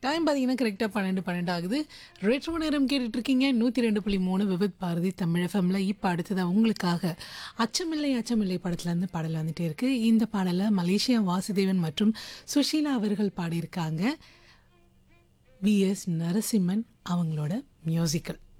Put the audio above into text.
Time பார்த்தீங்கன்னா கரெக்டாக 12 ஆகுது. ரெட்ரோ நேரம் கேட்டுட்ருக்கீங்க 102.3 விவித் பாரதி தமிழ் எஃப்எம்ல. இப்போ அடுத்ததாக உங்களுக்காக அச்சமில்லை அச்சமில்லை படத்துலேருந்து பாடல் வந்துட்டே இருக்கு. இந்த பாடலை மலேசியா வாசுதேவன் மற்றும் சுஷீலா அவர்கள் பாடியிருக்காங்க. விஎஸ் நரசிம்மன் அவங்களோட மியூசிக்கல்.